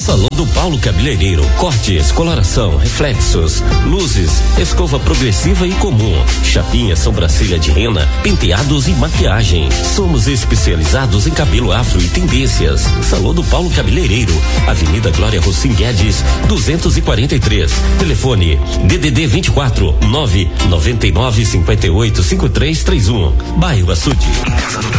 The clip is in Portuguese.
Salão do Paulo Cabeleireiro, cortes, coloração, reflexos, luzes, escova progressiva e comum, chapinha, sobrancelha de rena, penteados e maquiagem. Somos especializados em cabelo afro e tendências. Salão do Paulo Cabeleireiro, Avenida Glória Rossim Guedes, 243. Telefone DDD 24 999 58 5331. Bairro Açude.